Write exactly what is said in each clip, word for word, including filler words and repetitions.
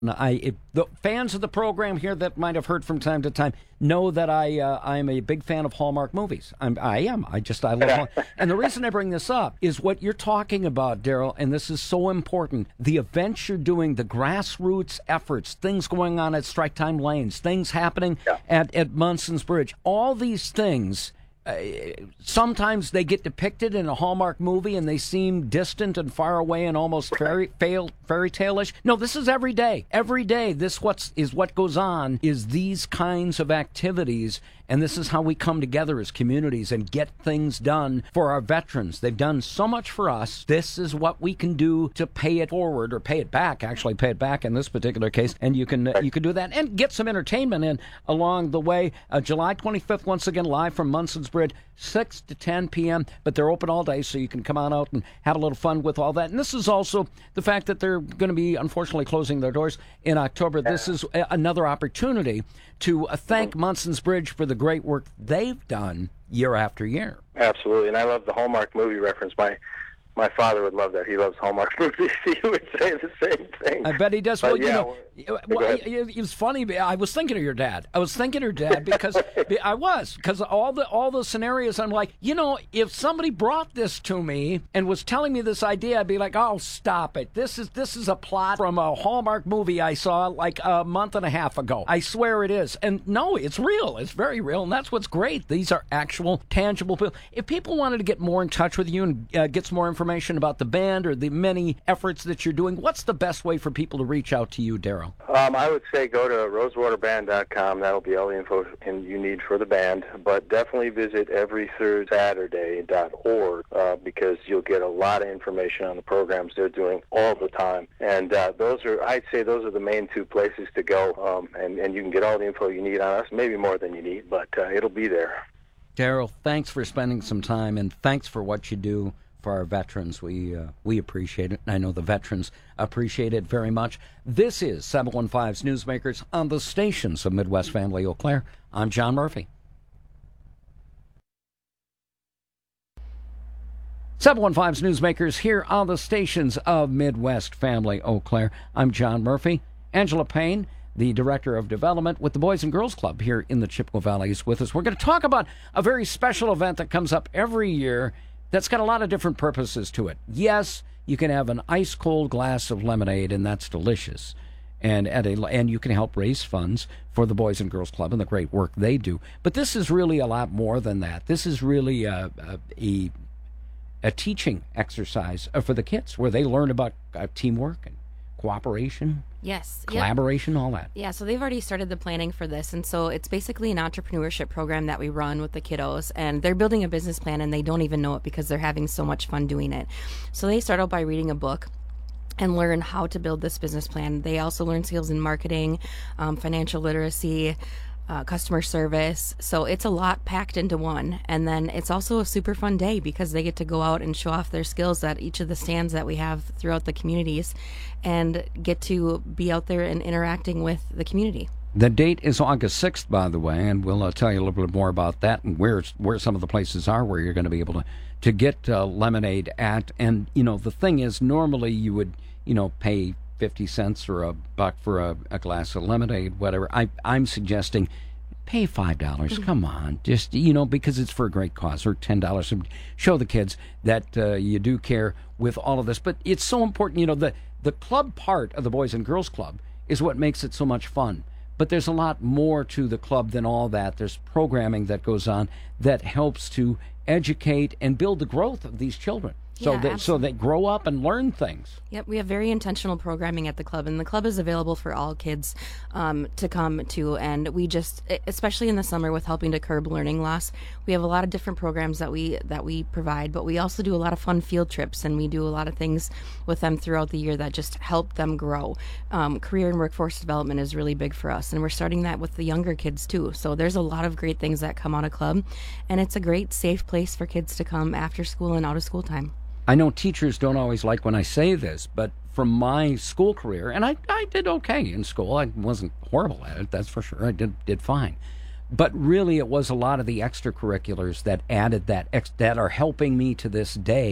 I it, the fans of the program here that might have heard from time to time know that I uh, I'm a big fan of Hallmark movies. I'm I am. I just I love Hallmark. And the reason I bring this up is what you're talking about, Daryl, and this is so important. The events you're doing, the grassroots efforts, things going on at Strike Time Lanes, things happening yeah. at at Munson's Bridge, all these things. Uh, sometimes they get depicted in a Hallmark movie and they seem distant and far away and almost fairy, fairy, fairy tale-ish. No, this is every day. Every day, this what's, is what goes on is these kinds of activities, and this is how we come together as communities and get things done for our veterans. They've done so much for us. This is what we can do to pay it forward, or pay it back, actually pay it back in this particular case, and you can uh, you can do that and get some entertainment in along the way. Uh, July twenty-fifth, once again, live from Munson's Bridge, six to ten p.m., but they're open all day, so you can come on out and have a little fun with all that. And this is also the fact that they're going to be, unfortunately, closing their doors in October. This is a- another opportunity to uh, thank Munson's Bridge for the great work they've done year after year. Absolutely, and I love the Hallmark movie reference. My my father would love that. He loves Hallmark movies. He would say the same thing. I bet he does. But Well, you yeah, know, well, it, it was funny. I was thinking of your dad. I was thinking of your dad because I was because all the all the scenarios. I'm like, you know, if somebody brought this to me and was telling me this idea, I'd be like, oh, stop it. This is this is a plot from a Hallmark movie I saw like a month and a half ago. I swear it is. And no, it's real. It's very real, and that's what's great. These are actual, tangible people. If people wanted to get more in touch with you and uh, get some more information about the band or the many efforts that you're doing, what's the best way for people to reach out to you, Daryl? Um, I would say go to rosewater band dot com. That'll be all the info you need for the band. But definitely visit every third saturday dot org uh, because you'll get a lot of information on the programs they're doing all the time. And uh, those are, I'd say, those are the main two places to go. Um, and, and you can get all the info you need on us, maybe more than you need, but uh, it'll be there. Daryl, thanks for spending some time, and thanks for what you do for our veterans. We uh, we appreciate it. I know the veterans appreciate it very much. This is seven one five's Newsmakers on the stations of Midwest Family Eau Claire. I'm John Murphy. seven one five's Newsmakers here on the stations of Midwest Family Eau Claire. I'm John Murphy. Angela Payne, the Director of Development with the Boys and Girls Club here in the Chippewa Valley, is with us. We're going to talk about a very special event that comes up every year that's got a lot of different purposes to it. Yes, you can have an ice-cold glass of lemonade, and that's delicious. And at a, and you can help raise funds for the Boys and Girls Club and the great work they do. But this is really a lot more than that. This is really a, a, a, a teaching exercise for the kids where they learn about uh, teamwork and cooperation. Yes. Collaboration, yep. all that. Yeah, so they've already started the planning for this. And so it's basically an entrepreneurship program that we run with the kiddos. And they're building a business plan and they don't even know it because they're having so much fun doing it. So they start out by reading a book and learn how to build this business plan. They also learn skills in marketing, um, financial literacy, Uh, customer service. So it's a lot packed into one. And then it's also a super fun day because they get to go out and show off their skills at each of the stands that we have throughout the communities and get to be out there and interacting with the community. The date is August sixth, by the way, and we'll uh, tell you a little bit more about that and where where some of the places are where you're going to be able to, to get uh, lemonade at. And, you know, the thing is, normally you would, you know, pay fifty cents or a buck for a, a glass of lemonade, whatever. I, I'm suggesting pay five dollars. Mm-hmm. Come on. Just, you know, because it's for a great cause, or ten dollars. Show the kids that uh, you do care with all of this. But it's so important, you know, the, the club part of the Boys and Girls Club is what makes it so much fun. But there's a lot more to the club than all that. There's programming that goes on that helps to educate and build the growth of these children. So, Yeah, that, so they grow up and learn things. Yep, we have very intentional programming at the club, and the club is available for all kids um, to come to. And we just, especially in the summer, with helping to curb learning loss, we have a lot of different programs that we that we provide. But we also do a lot of fun field trips, and we do a lot of things with them throughout the year that just help them grow. Um, career and workforce development is really big for us, and we're starting that with the younger kids too. So there's a lot of great things that come out of club, and it's a great, safe place for kids to come after school and out of school time. I know teachers don't always like when I say this, but from my school career, and I, I did okay in school. I wasn't horrible at it, that's for sure. I did did fine. But really, it was a lot of the extracurriculars that added that, ex, that are helping me to this day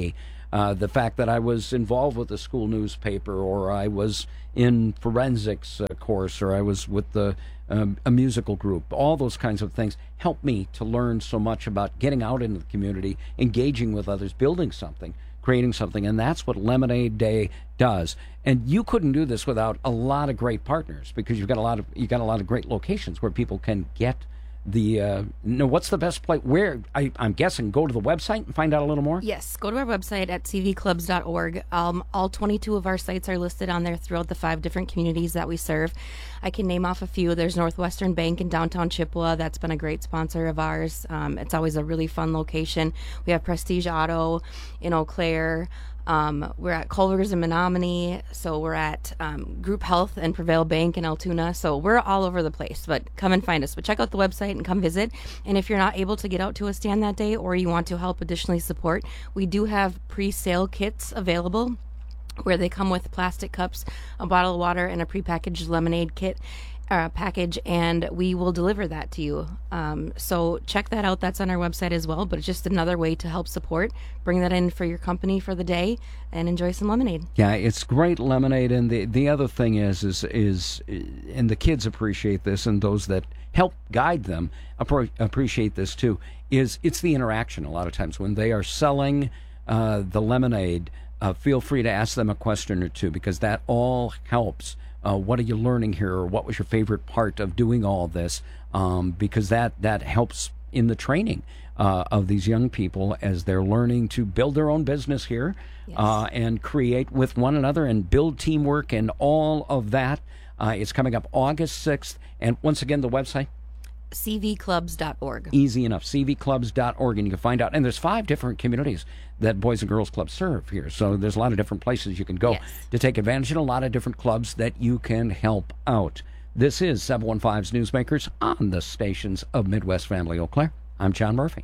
Uh, the fact that I was involved with the school newspaper, or I was in forensics uh, course, or I was with the um, a musical group, all those kinds of things helped me to learn so much about getting out into the community, engaging with others, building something, creating something, and that's what Lemonade Day does. And you couldn't do this without a lot of great partners, because you've got a lot of you got a lot of great locations where people can get the. Uh, no, what's the best place? Where I, I'm guessing, go to the website and find out a little more. Yes, go to our website at c v clubs dot org. Um, all twenty-two of our sites are listed on there throughout the five different communities that we serve. I can name off a few. There's Northwestern Bank in downtown Chippewa. That's been a great sponsor of ours. Um, it's always a really fun location. We have Prestige Auto in Eau Claire. Um, we're at Culver's in Menominee, so we're at um, Group Health and Prevail Bank in Altoona, so we're all over the place, but come and find us. But check out the website and come visit, and if you're not able to get out to a stand that day, or you want to help additionally support, we do have pre-sale kits available where they come with plastic cups, a bottle of water, and a prepackaged lemonade kit. Uh, package, and we will deliver that to you. Um, so check that out. That's on our website as well, but it's just another way to help support. Bring that in for your company for the day and enjoy some lemonade. Yeah, it's great lemonade, and the the other thing is is is and the kids appreciate this, and those that help guide them appro- appreciate this too, is it's the interaction. A lot of times when they are selling uh, the lemonade, uh, feel free to ask them a question or two, because that all helps. Uh, what are you learning here, or what was your favorite part of doing all this? Um, because that, that helps in the training uh, of these young people as they're learning to build their own business here. Yes. uh, and create with one another and build teamwork and all of that. Uh, it's coming up August sixth. And once again, the website? c v clubs dot org. Easy enough, c v clubs dot org, and you can find out. And there's five different communities that Boys and Girls Clubs serve here, so there's a lot of different places you can go yes. to take advantage, and a lot of different clubs that you can help out. This is seven one five's Newsmakers on the stations of Midwest Family Eau Claire. I'm John Murphy.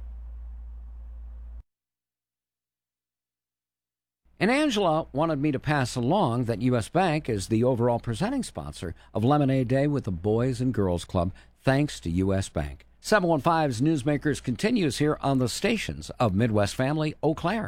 And Angela wanted me to pass along that U S. Bank is the overall presenting sponsor of Lemonade Day with the Boys and Girls Club, thanks to U S. Bank. seven one five's Newsmakers continues here on the stations of Midwest Family Eau Claire.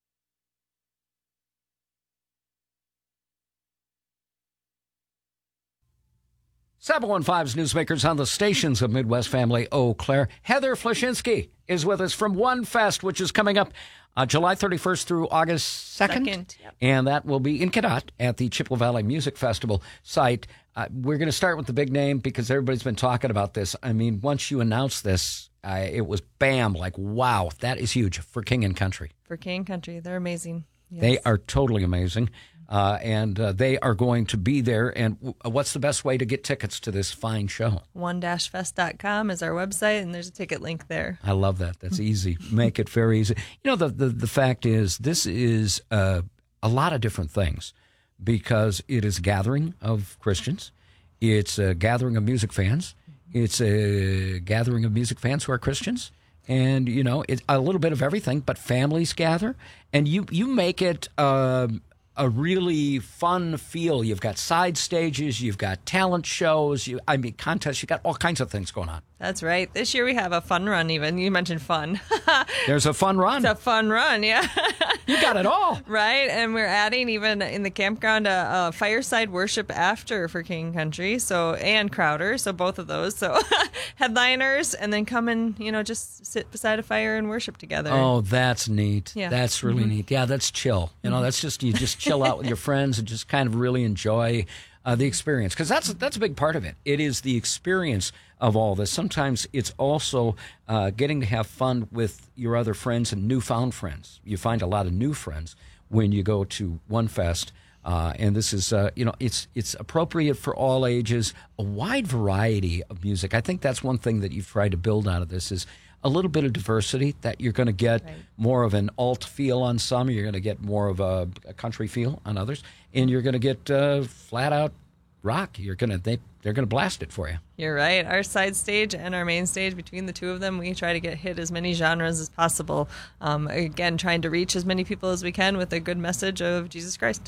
seven one five's Newsmakers on the stations of Midwest Family Eau Claire. Heather Flashinsky is with us from One Fest, which is coming up uh, July thirty-first through August second. second yep. And that will be in Cadott at the Chippewa Valley Music Festival site. Uh, we're going to start with the big name because everybody's been talking about this. I mean, once you announce this, uh, it was bam, like, wow, that is huge for King and Country. For King and Country, they're amazing. Yes. They are totally amazing. Uh, and uh, they are going to be there. And w- what's the best way to get tickets to this fine show? one dash fest dot com is our website, and there's a ticket link there. I love that. That's easy. Make it very easy. You know, the, the, the fact is, this is uh, a lot of different things, because it is a gathering of Christians. It's a gathering of music fans. It's a gathering of music fans who are Christians. And, you know, it's a little bit of everything, but families gather. And you, you make it uh, a really fun feel. You've got side stages. You've got talent shows. You, I mean, contests. You've got all kinds of things going on. That's right. This year we have a fun run even. You mentioned fun. There's a fun run. It's a fun run, yeah. You got it all. Right, and we're adding even in the campground a, a fireside worship after for King Country, so and Crowder, so both of those. So headliners, and then come and, you know, just sit beside a fire and worship together. Oh, that's neat. Yeah. That's really mm-hmm. neat. Yeah, that's chill. You know, that's just, you just chill out with your friends and just kind of really enjoy Uh, the experience, because that's that's a big part of it. It is the experience of all this. Sometimes it's also uh, getting to have fun with your other friends and newfound friends. You find a lot of new friends when you go to One Fest, uh, and this is uh, you know it's it's appropriate for all ages, a wide variety of music. I think that's one thing that you've tried to build out of this is a little bit of diversity, that you're going to get right. more of an alt feel on some, you're going to get more of a, a country feel on others, and you're going to get uh, flat out rock. You're going to they they're going to blast it for you. You're right. Our side stage and our main stage, between the two of them, we try to get hit as many genres as possible. Um, again, trying to reach as many people as we can with a good message of Jesus Christ.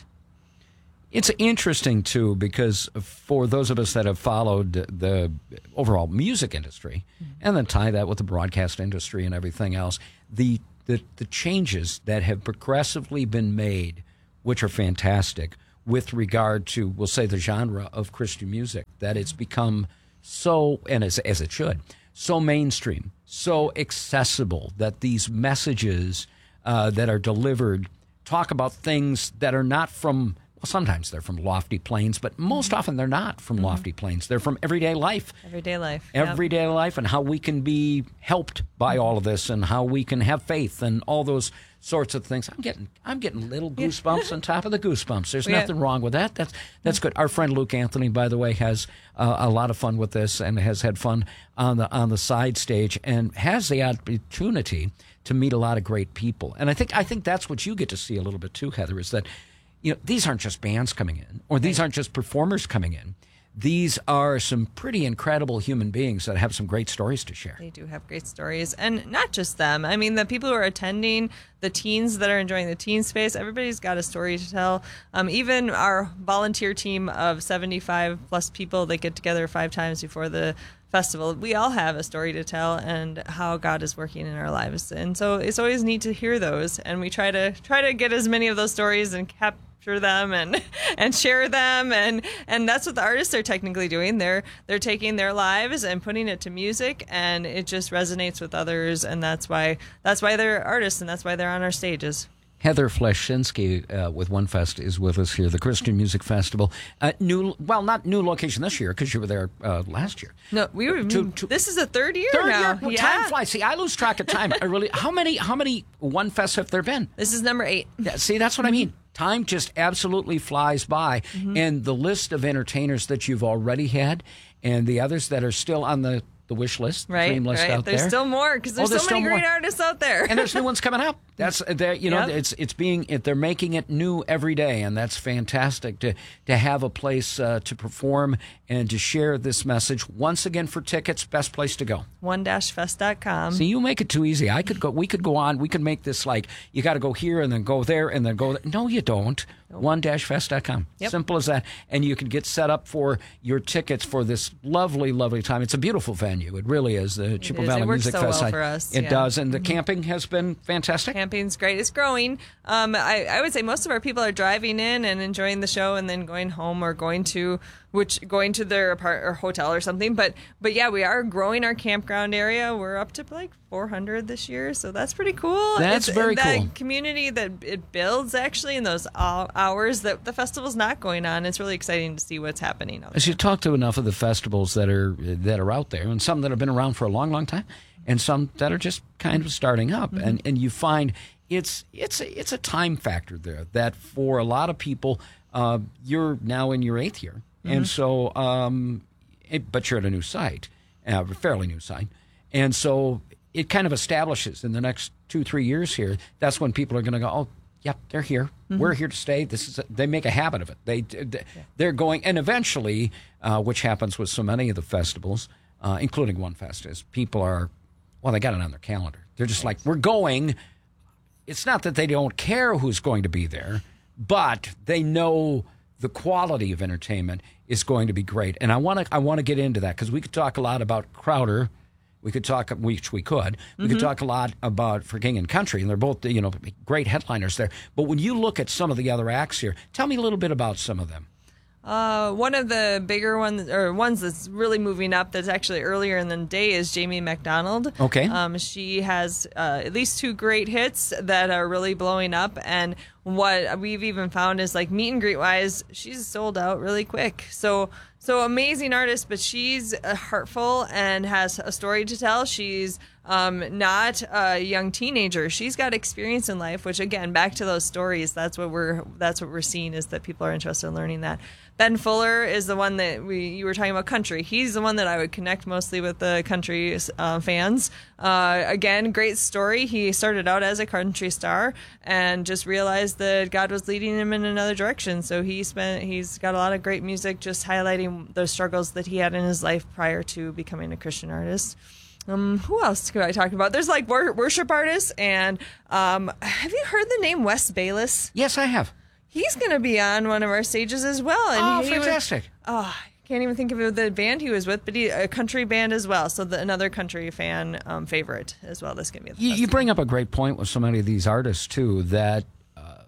It's interesting, too, because for those of us that have followed the overall music industry, mm-hmm. and then tie that with the broadcast industry and everything else, the the, the changes that have progressively been made, which are fantastic, with regard to, we'll say, the genre of Christian music, that it's become so, and as, as it should, so mainstream, so accessible, that these messages uh, that are delivered talk about things that are not from, well, sometimes they're from lofty planes, but most often they're not from mm-hmm. lofty planes. They're from everyday life. Everyday life. Everyday yep. life, and how we can be helped by all of this, and how we can have faith, and all those sorts of things. I'm getting I'm getting little goosebumps on top of the goosebumps. There's yeah. nothing wrong with that. That's that's good. Our friend Luke Anthony, by the way, has uh, a lot of fun with this, and has had fun on the on the side stage, and has the opportunity to meet a lot of great people. And I think I think that's what you get to see a little bit too, Heather, is that, you know, these aren't just bands coming in, or these aren't just performers coming in. These are some pretty incredible human beings that have some great stories to share. They do have great stories. And not just them. I mean, the people who are attending, the teens that are enjoying the teen space, everybody's got a story to tell. Um, even our volunteer team of seventy-five plus people that get together five times before the festival, we all have a story to tell and how God is working in our lives. And so it's always neat to hear those. And we try to try to get as many of those stories and cap them and and share them, and and that's what the artists are technically doing. They're they're taking their lives and putting it to music, and it just resonates with others, and that's why that's why they're artists, and that's why they're on our stages. Heather Fleshinsky uh, with OneFest is with us here, the Christian Music Festival. Uh, new, well, not new location this year, because you were there uh, last year. No, we were. Two, two, this is the third year third now. Year? Well, yeah. Time flies. See, I lose track of time. I really. How many? How many OneFests have there been? This is number eight. Yeah, see, that's what I mean. Time just absolutely flies by, mm-hmm. and the list of entertainers that you've already had, and the others that are still on the. The wish list, right, dream list right. out there's there. There's still more because there's, oh, there's so many great more. artists out there, and there's new ones coming up. That's you know, yep. it's it's being it, they're making it new every day, and that's fantastic to to have a place uh, to perform and to share this message. Once again, for tickets, best place to go. one dash fest dot com. See, you make it too easy. I could go. We could go on. We could make this like you got to go here and then go there and then go there. No, you don't. Nope. one dash fest dot com. Yep. Simple as that. And you can get set up for your tickets for this lovely, lovely time. It's a beautiful venue. It really is. The Chippewa Valley it Music so Fest. Well for us. It yeah. does. And the mm-hmm. camping has been fantastic. Camping's great. It's growing. Um, I, I would say most of our people are driving in and enjoying the show and then going home or going to which going to their apart or hotel or something. But but yeah, we are growing our campground area. We're up to like four hundred this year, so that's pretty cool. That's it's, very that cool. Community that it builds actually in those hours that the festival's not going on. It's really exciting to see what's happening. As you talk to enough of the festivals that are that are out there, and some that have been around for a long, long time, and some that are just kind of starting up, mm-hmm. and and you find it's it's a, it's a time factor there that for a lot of people, uh, you're now in your eighth year. And so, um, it, but you're at a new site, uh, a fairly new site. And so it kind of establishes in the next two, three years here, that's when people are going to go, oh, yep, they're here. Mm-hmm. We're here to stay. This is a, they make a habit of it. They, they, they're going, and eventually, uh, which happens with so many of the festivals, uh, including OneFest, is people are, well, they got it on their calendar. They're just like, we're going. It's not that they don't care who's going to be there, but they know the quality of entertainment is going to be great. And I want to I want to get into that because we could talk a lot about Crowder. We could talk, which we could. We mm-hmm. could talk a lot about For King and Country, and they're both, you know, great headliners there. But when you look at some of the other acts here, tell me a little bit about some of them. Uh, one of the bigger ones, or ones that's really moving up, that's actually earlier in the day, is Jamie McDonald. Okay. Um, she has uh, at least two great hits that are really blowing up, and what we've even found is, like, meet and greet wise, she's sold out really quick. So, so amazing artist, but she's uh, heartful and has a story to tell. She's um, not a young teenager. She's got experience in life, which, again, back to those stories. That's what we're that's what we're seeing, is that people are interested in learning that. Ben Fuller is the one that we you were talking about country. He's the one that I would connect mostly with the country uh, fans. Uh, again, great story. He started out as a country star and just realized that God was leading him in another direction. So he spent he's got a lot of great music, just highlighting the struggles that he had in his life prior to becoming a Christian artist. Um, who else could I talk about? There's like wor- worship artists, and um, have you heard the name Wes Bayless? Yes, I have. He's going to be on one of our stages as well. And oh, he fantastic. Was, oh, can't even think of the band he was with, but he a country band as well. So the, another country fan um, favorite as well. That's going to be. At the you, you festival. bring up a great point with so many of these artists too. That uh,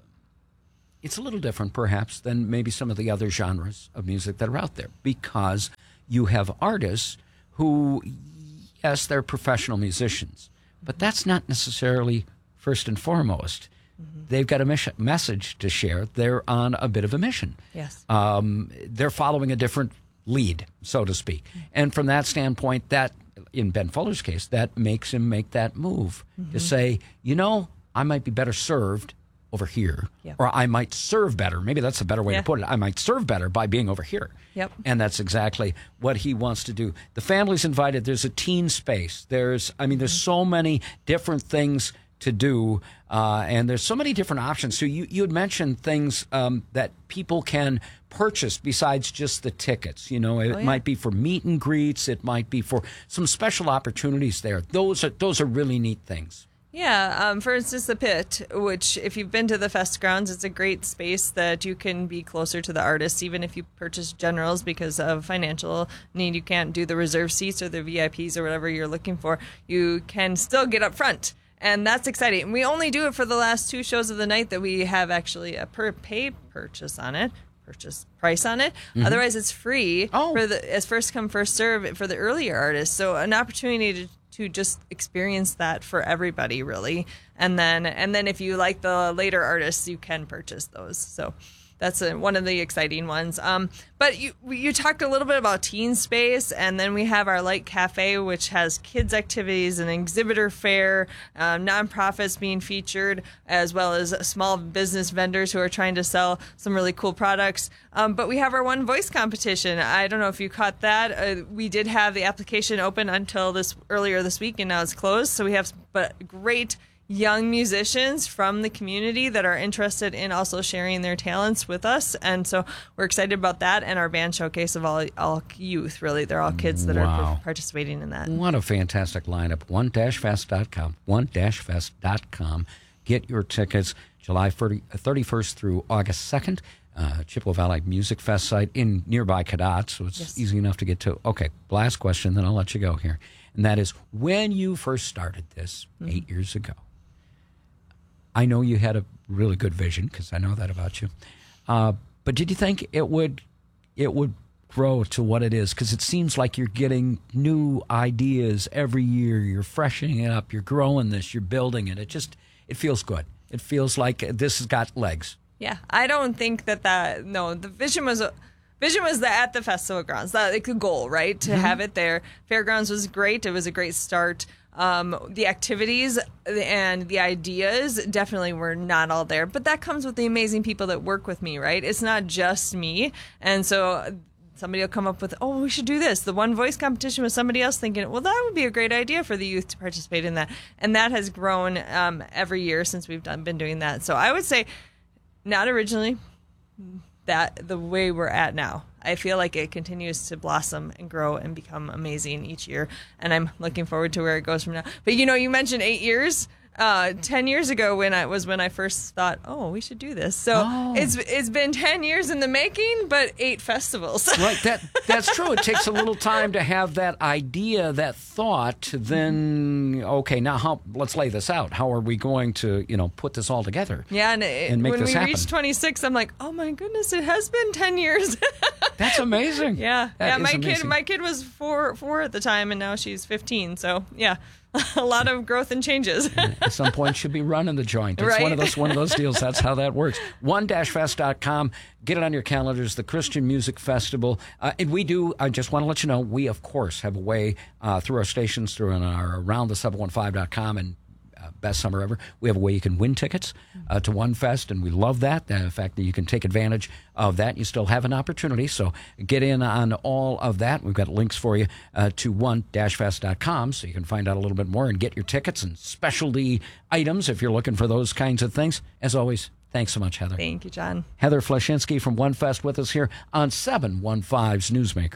it's a little different, perhaps, than maybe some of the other genres of music that are out there, because you have artists who, yes, they're professional musicians, but that's not necessarily first and foremost. Mm-hmm. They've got a mission, message to share. They're on a bit of a mission. Yes. Um, they're following a different lead, so to speak. Mm-hmm. And from that standpoint, that, in Ben Fuller's case, that makes him make that move mm-hmm. to say, you know, I might be better served over here, yeah. or I might serve better. Maybe that's a better way yeah. to put it. I might serve better by being over here. Yep. And that's exactly what he wants to do. The family's invited. There's a teen space. There's, I mean, there's mm-hmm. so many different things to do, uh, and there's so many different options. So you, you had mentioned things um, that people can purchase besides just the tickets. You know, it oh, yeah. might be for meet and greets. It might be for some special opportunities there. Those are those are really neat things. Yeah, um, for instance, the Pit, which if you've been to the Fest grounds, it's a great space that you can be closer to the artists, even if you purchase generals because of financial need. You can't do the reserve seats or the V I Ps or whatever you're looking for. You can still get up front. And that's exciting. And we only do it for the last two shows of the night that we have actually a per pay purchase on it, purchase price on it. Mm-hmm. Otherwise, it's free oh. for the as first come first serve for the earlier artists. So an opportunity to, to just experience that for everybody, really. And then and then if you like the later artists, you can purchase those. So that's a, one of the exciting ones. Um, but you you talked a little bit about teen space, and then we have our Light Cafe, which has kids activities, an exhibitor fair, um, nonprofits being featured, as well as small business vendors who are trying to sell some really cool products. Um, but we have our One Voice competition. I don't know if you caught that. Uh, we did have the application open until this earlier this week, and now it's closed. So we have but great young musicians from the community that are interested in also sharing their talents with us, and so we're excited about that. And our band showcase of all all youth, really, they're all kids that wow. are participating in that. What a fantastic lineup. one dash fest dot com, one dash fest dot com. Get your tickets July thirty-first through August second. Uh, Chippewa Valley Music Fest site in nearby Cadott, so it's yes. easy enough to get to. Okay, last question, then I'll let you go here, and that is, when you first started this mm-hmm. eight years ago, I know you had a really good vision, because I know that about you. Uh, but did you think it would it would grow to what it is? Because it seems like you're getting new ideas every year. You're freshening it up. You're growing this. You're building it. It just it feels good. It feels like this has got legs. Yeah, I don't think that that no. The vision was a. Vision was that at the festival grounds, that like the goal, right? To mm-hmm. have it there. Fairgrounds was great. It was a great start. Um, the activities and the ideas definitely were not all there, but that comes with the amazing people that work with me, right? It's not just me. And so somebody will come up with, oh, we should do this. The One Voice competition was somebody else thinking, well, that would be a great idea for the youth to participate in that. And that has grown um, every year since we've done, been doing that. So I would say not originally that the way we're at now. I feel like it continues to blossom and grow and become amazing each year, and I'm looking forward to where it goes from now. But you know, you mentioned eight years. Uh, ten years ago, when I was when I first thought, oh, we should do this. So oh. it's it's been ten years in the making, but eight festivals. Right, that that's true. It takes a little time to have that idea, that thought. Then, okay, now how? Let's lay this out. How are we going to, you know, put this all together? Yeah, and, it, and make when this we happen? reached twenty-six, I'm like, oh my goodness, it has been ten years. That's amazing. Yeah, that yeah. is My amazing. kid, my kid was four four at the time, and now she's fifteen. So yeah. A lot of growth and changes. At some point, should be running the joint. It's right? one of those one of those deals. That's how that works. one dash fest dot com. Get it on your calendars. The Christian Music Festival, uh, and we do. I just want to let you know, we of course have a way uh, through our stations, through our around the seven one five dot com and uh, Best Summer Ever. We have a way you can win tickets uh, to One Fest, and we love that. Uh, the fact that you can take advantage of that. You still have an opportunity, so get in on all of that. We've got links for you uh, to one dash fest dot com, so you can find out a little bit more and get your tickets and specialty items if you're looking for those kinds of things. As always, thanks so much, Heather. Thank you, John. Heather Flashinsky from One Fest with us here on seven one five's Newsmakers.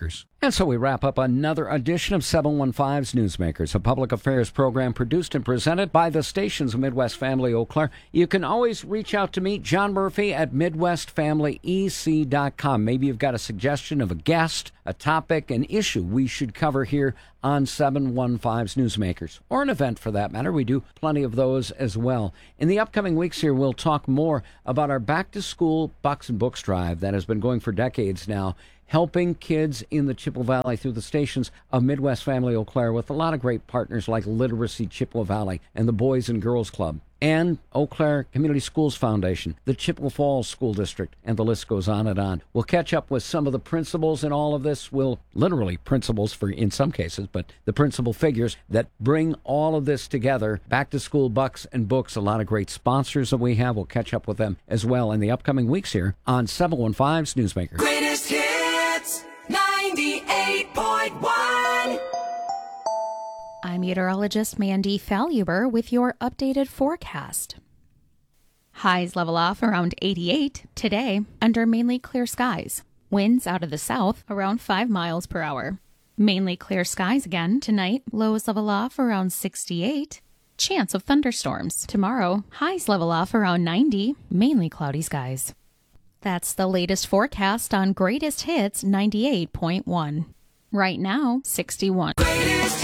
And so we wrap up another edition of seven one five's Newsmakers, a public affairs program produced and presented by the stations of Midwest Family Eau Claire. You can always reach out to me, John Murphy, at midwest family e c dot com. Maybe you've got a suggestion of a guest, a topic, an issue we should cover here on seven one five's Newsmakers, or an event for that matter. We do plenty of those as well. In the upcoming weeks here, we'll talk more about our back-to-school Bucks and Books drive that has been going for decades now, helping kids in the Chippewa Valley through the stations of Midwest Family Eau Claire with a lot of great partners like Literacy Chippewa Valley and the Boys and Girls Club and Eau Claire Community Schools Foundation, the Chippewa Falls School District, and the list goes on and on. We'll catch up with some of the principals in all of this. We'll literally principals for in some cases, but the principal figures that bring all of this together. Back to School Bucks and Books, a lot of great sponsors that we have. We'll catch up with them as well in the upcoming weeks here on seven one five's Newsmaker. Greatest hits ninety-eight point one. I'm meteorologist Mandy Faluber with your updated forecast. Highs level off around eighty-eight today under mainly clear skies. Winds out of the south around five miles per hour. Mainly clear skies again tonight. Lows level off around sixty-eight. Chance of thunderstorms. Tomorrow, highs level off around ninety. Mainly cloudy skies. That's the latest forecast on Greatest Hits ninety-eight point one. Right now, sixty-one. Greatest